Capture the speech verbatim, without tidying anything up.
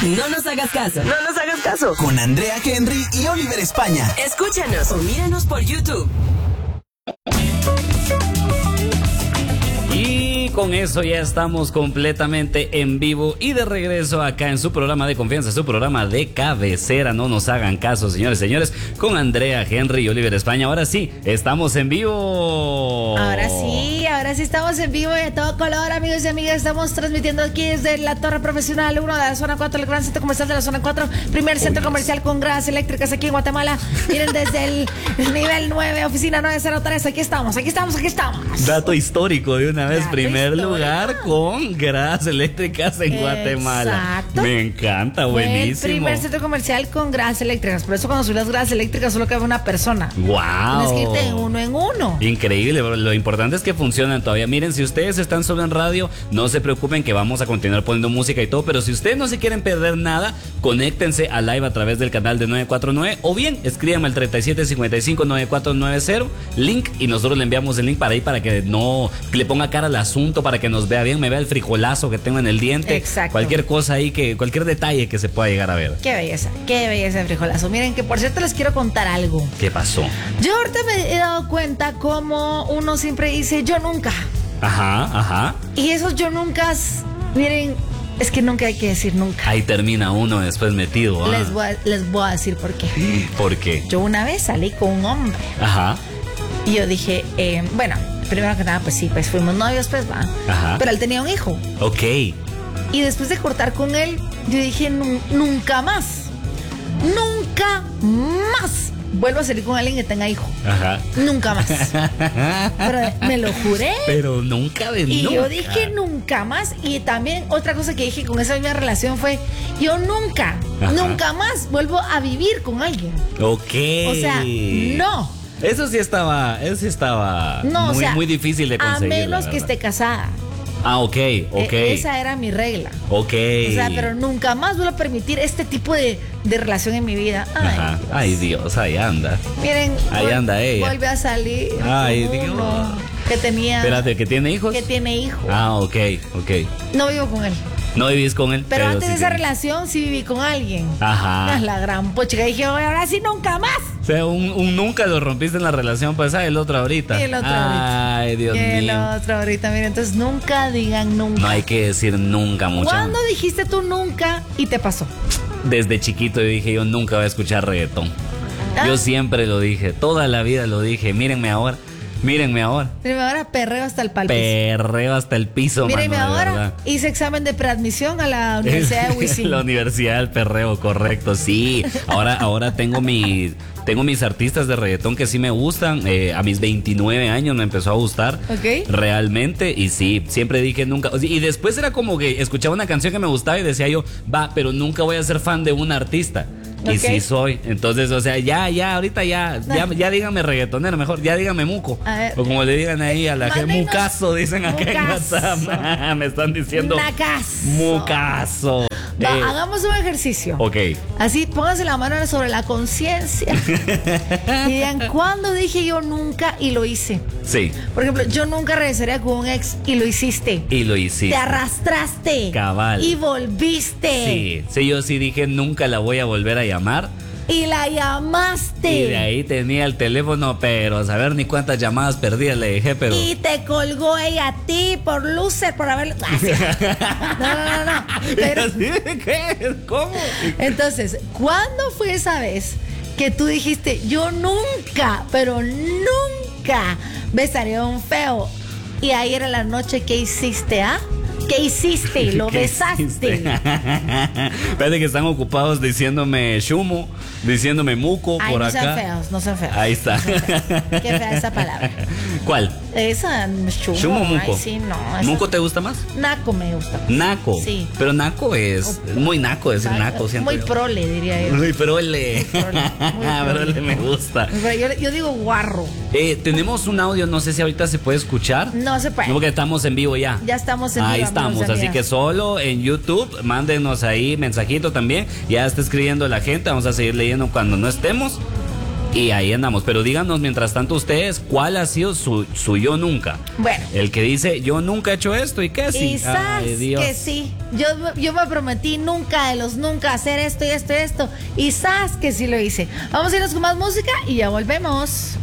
No nos hagas caso. No nos hagas caso. Con Andrea Henry y Oliver España. Escúchanos o míranos por YouTube. Y con eso ya estamos completamente en vivo y de regreso acá en su programa de confianza, su programa de cabecera. No nos hagan caso, señores, señores, con Andrea Henry y Oliver España. Ahora sí, estamos en vivo. Ahora sí, ahora sí estamos en vivo y a todo color, amigos y amigas. Estamos transmitiendo aquí desde la Torre Profesional uno de la zona cuatro, el gran centro comercial de la zona cuatro, primer centro comercial con gradas eléctricas aquí en Guatemala. Miren, desde el nivel nueve, oficina nueve cero tres, aquí estamos, aquí estamos, aquí estamos. Dato histórico de una vez, Dato primer histórico. lugar con gradas eléctricas en Guatemala. Exacto. Me encanta, Fue buenísimo. el primer centro comercial con gradas eléctricas. Por eso cuando subes las gradas eléctricas solo cabe una persona. Wow. Tienes que irte de uno en uno. Increíble, pero lo importante es que funcionan todavía. Miren, si ustedes están solo en radio, no se preocupen que vamos a continuar poniendo música y todo, pero si ustedes no se quieren perder nada, conéctense a live a través del canal de nueve cuatro nueve o bien escríbanme al treinta y siete cincuenta y cinco noventa y cuatro noventa link y nosotros le enviamos el link para ahí para que no que le ponga cara al asunto, para que nos vea bien, me vea el frijolazo que tengo en el diente. Exacto. Cualquier cosa ahí, que cualquier detalle que se pueda llegar a ver. Qué belleza, qué belleza de frijolazo. Miren, que por cierto les quiero contar algo. ¿Qué pasó? Yo ahorita me he dado cuenta como uno siempre dice yo nunca. Ajá, ajá. Y esos yo nunca, miren, es que nunca hay que decir nunca. Ahí termina uno después metido. ¿Ah? Les voy a, les voy a decir por qué. ¿Por qué? Yo una vez salí con un hombre. Ajá. Y yo dije, eh, bueno, primero que nada, pues sí, pues fuimos novios, pues va. Ajá. Pero él tenía un hijo. Ok. Y después de cortar con él, yo dije, "Nu- nunca más. Nunca más vuelvo a salir con alguien que tenga hijo. Ajá. Nunca más. Pero me lo juré. Pero nunca de Y nunca. yo dije nunca más. Y también otra cosa que dije con esa misma relación fue, yo nunca, Ajá. nunca más vuelvo a vivir con alguien. Ok. O sea, no. Eso sí estaba, eso sí estaba No, muy, o sea, muy difícil de a conseguir. menos la que verdad. esté casada. Ah, ok, ok. E- esa era mi regla. Ok. O sea, pero nunca más vuelvo a permitir este tipo de, de relación en mi vida. Ay, Ajá. Dios. Ay, Dios, ahí anda. Miren, Ahí vol- anda ella. Vuelve a salir. Ay, con Dios. uno que tenía. Espérate, ¿que tiene hijos? Que tiene hijo. Ah, ok, ok. No vivo con él. No vivís con él. Pero, antes sí de esa tiene- relación sí viví con alguien. Ajá. Ah, la gran pochica. Dije, "Oye, ahora sí nunca más. O sea, un, un nunca lo rompiste en la relación pasada, el otro ahorita. Y el otro ahorita. Ay, Dios Y el mío. otro ahorita, miren, entonces nunca digan nunca. No hay que decir nunca, mucha. ¿Cuándo dijiste tú nunca y te pasó? Desde chiquito yo dije, yo nunca voy a escuchar reggaetón. Ah. Yo siempre lo dije, toda la vida lo dije. Mírenme ahora, mírenme ahora. Mírenme ahora, perreo hasta el palpis. Perreo hasta el piso, Mírenme mano, de ahora, verdad. hice examen de preadmisión a la Universidad de Wisin. La Universidad del Perreo, correcto, sí. Ahora, ahora tengo mi, tengo mis artistas de reggaetón que sí me gustan. Eh, a mis veintinueve años me empezó a gustar. Ok. Realmente, y sí, siempre dije nunca. o sea, Y después era como que escuchaba una canción que me gustaba y decía yo, va, pero nunca voy a ser fan de un artista. Y Ok. sí soy. Entonces, o sea, ya, ya, ahorita ya, ya, ya dígame reggaetonero, mejor, ya dígame muco. A ver. O como le digan ahí a la gente, Mándenos mucazo, dicen acá en mucazo. WhatsApp. Me están diciendo Nacazo. mucazo. Va, Eh, hagamos un ejercicio. ok. Así, pónganse la mano sobre la conciencia. Y digan, ¿cuándo dije yo nunca y lo hice? Sí. Por ejemplo, yo nunca regresaría con un ex y lo hiciste. Y lo hiciste. Te arrastraste. Cabal. Y volviste. Sí, sí, yo sí dije nunca la voy a volver a llamar. Y la llamaste. Y de ahí tenía el teléfono, pero a saber ni cuántas llamadas perdidas le dejé, pero. Y te colgó ella a ti por loser, por haberlo. Ah, sí. No, no, no, no. Pero, ¿Qué? ¿Cómo? entonces, ¿cuándo fue esa vez que tú dijiste, yo nunca, pero nunca besaría a un feo? Y ahí era la noche que hiciste, ¿ah? ¿Qué hiciste? Lo ¿Qué besaste. hiciste? Espérate que están ocupados diciéndome chumo, diciéndome muco. Ay, por no acá. sean feos, no sean feos. Ahí está. No sean feos. Qué fea esa palabra. ¿Cuál? Esa, chumo. ¿Chumo o muco? Ay, sí, no. esa- ¿Muco te gusta más? Naco me gusta. Naco. Sí. Pero naco es muy naco decir naco, siento Muy yo. prole, diría yo. Muy prole. Muy prole, muy prole. Prole me gusta. Yo, yo digo guarro. Eh, tenemos un audio, no sé si ahorita se puede escuchar. No se puede. No, porque estamos en vivo ya. Ya estamos en Ahí vivo, estamos, amigos y así amigas. que solo en YouTube, mándenos ahí mensajito también. Ya está escribiendo la gente, vamos a seguir leyendo cuando no estemos. Y ahí andamos. Pero díganos, mientras tanto, ustedes, ¿cuál ha sido su, su yo nunca? Bueno. El que dice, yo nunca he hecho esto y qué sí. Quizás Ay, Dios. que sí. Yo, yo me prometí nunca de los nunca hacer esto y esto y esto. Y sabes que sí lo hice. Vamos a irnos con más música y ya volvemos.